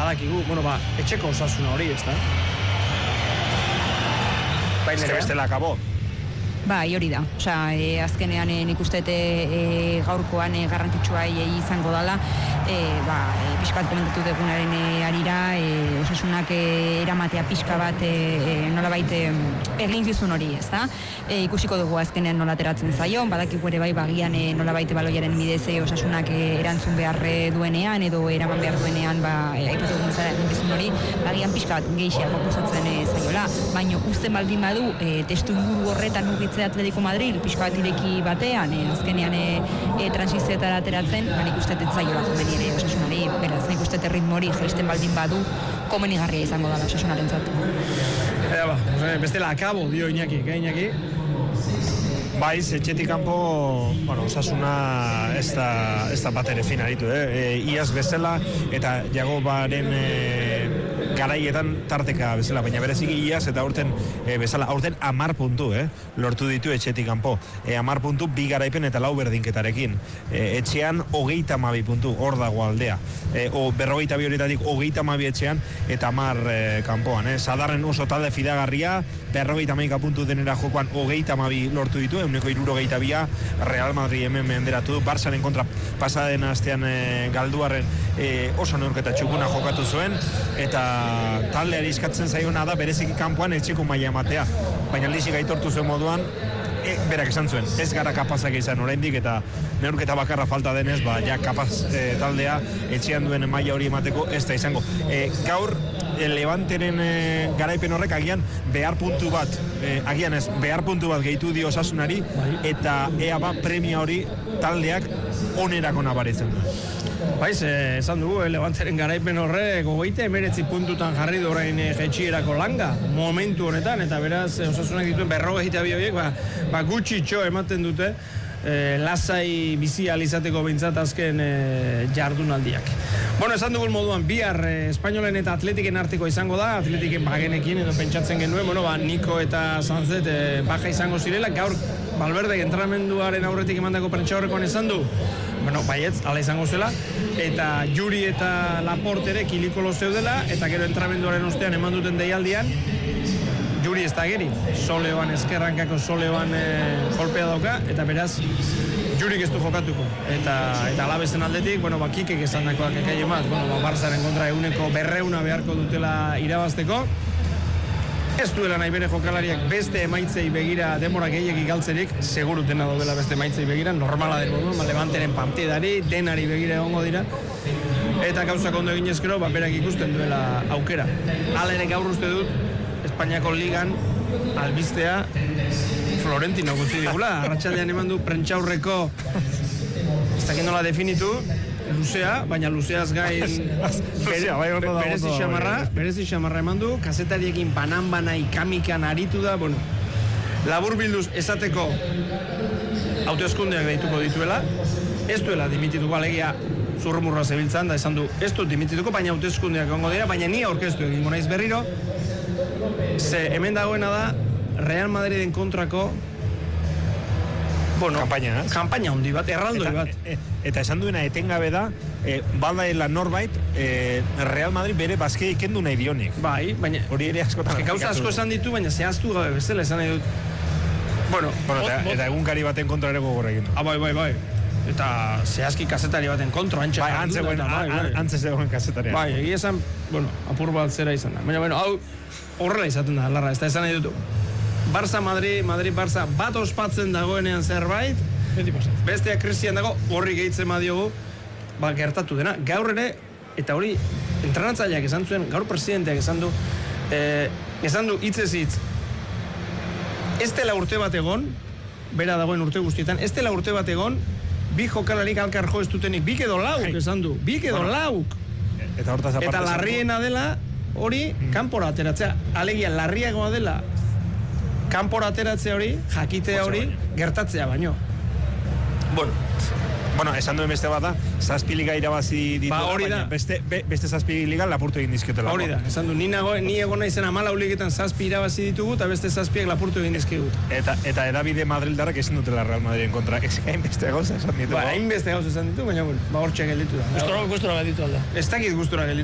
badakigu, etxeko Osasuna hori, ez da? Ez que bestela akabo. Bai, hori da. Azkenean nik uste gaurkoan garrantzitsua izango dela, pixkat komentatu dugunaren arira, Osasunak eramatea pixka bat nolabait eginkizun hori, ez da? Ikusiko dugu azkenean nola ateratzen zaion, badakigu ere bai bagian nolabait baloiaren bidez Osasunak erantzun behar duenean edo eraman behar duenean, aipatu dugun zara eginkizun hori, bagian pixkat gehiago proposatzen zaiola, baina uzten baldin badu testu inguru horretan Atletico Madrid, pixka bat ireki batean, azkenean transizioetara ateratzen, nik uste zaiola komeni ere Osasunari, beraz, nik uste ritmo hori jaisten baldin badu, komenigarria izango dela Osasunaren zat. Bestela akabo, dio Iñaki. Baiz, etxetik kanpo, Osasuna ez da bat ere fin aritu, iaz bezala, eta Jagobaren garaietan tarteka bezala, baina bereziki iaz eta aurten bezala, aurten 10 puntu, lortu ditu etxetik kanpo. 10 puntu, 2 garaipen eta 4 berdinketarekin. Etxean 32 puntu, hor dago aldea. 52 horitatik 32 etxean eta 10 kanpoan. Sadarren oso talde fidagarria, 51 puntu denera jokoan 32 lortu ditu, 162 Real Madrid hemen menderatu, Barsaren kontra pasaden astean galduarren oso neurketa txukuna jokatu zuen, eta taldeari eskatzen zaiona da bereziki kanpoan etxeko maila ematea, baina lisik aitortu zuen moduan berak esan zuen, ez gara kapazak izan oraindik, eta neurketa bakarra falta denez, ja kapaz taldea etxean duen maila hori emateko ez da izango. Gaur Levanteren garaipen horrek agian behar puntu bat gehitu dio Osasunari, eta ea premia hori taldeak onerako nabaritzen du. Baiz, esan dugu, Levanteren garaipen horrek 39 puntutan jarri du orain jaitsierako langa momentu honetan, eta beraz Osasunak dituen 52 horiek gutxitxo ematen dute lasai bizi alizateko behintzat azken jardunaldiak. Esan dugun moduan, bihar Espainolen eta Atletiken arteko izango da, Atletiken bagenekin edo pentsatzen genuen, Niko eta Sanzet baja izango zirela, gaur Valverde entrenamenduaren aurretik emandako prentsaurrekoan esan du, baietz, ala izango zela, eta Juri eta Laporte ere kilikolo zeudela, eta gero entrenamenduaren ostean eman duten deialdian, Juri ez da geri, soleoan, eskerrankako soleoan kolpea dauka, eta beraz, Jurik ez du jokatuko. Eta Alabezen aldetik, Kikek esan dakoak ekaio bat, Barzaren kontra 100 beharko dutela irabazteko. Ez duela nahi bere jokalariak beste emaitzei begira denbora gehiagik galtzerik, segurutena daudela beste emaitzei begira, normala den moduan, Levanteren partidari, denari begira egongo dira. Eta gauzak ondo egin ezkero, berak ikusten duela aukera. Hala ere gaur uste dut, Espainiako ligan albistea Florentino gutzi digula, arratsaldean eman du prentsaurreko, ez dakit nola definitu, luzea, baina luzeaz gain berezi xamarra eman du, kazetariekin banan-bana ikamikan aritu da, labur bilduz esateko hauteskundeak deituko dituela, ez duela dimitituko, alegia zurrumurra zebiltzan da, esan du, ez dut dimitituko, baina hauteskundeak egongo dira, baina ni aurkeztu egingo naiz berriro, ze hemen dagoena da Real Madriden kontrako kampaina handi bat, erraldoi bat. Eta esan duena etengabe da, baldaela norbait, Real Madrid bere bazkei kendu nahi dionik. Bai, baina hori ere askotan. Gauza asko esan ditu, baina zehaztu gabe bezala esan nahi dut. Eta egunkari baten kontra ere gogorra egin du. Bai. Eta zehazki kazetari baten kontra, antze zegoen kazetari. Bai, egia esan, apur bat zera izan da. Baina, hau, horrela izaten da, larra, ez da esan nahi dutu. Barça, Madrid-Barça bat ospatzen dagoenean zerbait, bestea Cristian dago, horri gehitzen badiogu, gertatu dena. Gaur ere, eta hori, entrenatzaileak esan zuen, gaur presidenteak esan du hitzez hitz, ez dela urte bat egon, bera dagoen urte guztietan, ez dela urte bat egon, bi jokalarik alkar jo ez dutenik, bik edo lauk, esan du, bik edo lauk. Eta larriena dela, hori, kanpora ateratzea, alegia larriagoa dela, kanpora ateratzea hori, jakitea hori, gertatzea baino. Esan duen beste bat da, 7 liga irabazi ditu, baina beste 7 liga lapurtu egin dizkiotelako. Hori da, esan du, ni egon naizen 14 ligetan 7 irabazi ditugu, eta beste 7 lapurtu egin dizkigut. Eta edabide Madrildarrak ezin dutela Real Madriden kontra, ez hainbeste gauza esan ditu. Hainbeste gauza esan ditu, baina hortxe gelditu da. Gustura gelditu alda. Ez dakit gustura gelditu.